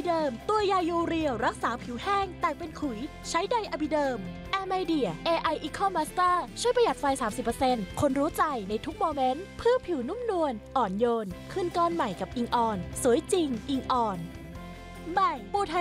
บิเดิมตัวยายูเรียรักษาผิวแห้งแตกเป็นขุยใช้ไดอะบิเดิมแอร์ไมเดีย AI Eco Master ช่วยประหยัดไฟ 30% คนรู้ใจในทุกโมเมนต์เพื่อผิวนุ่มนวลอ่อนโยนขึ้นก้อนใหม่กับอิงออนสวยจริงอิงออนใหม่ปูไท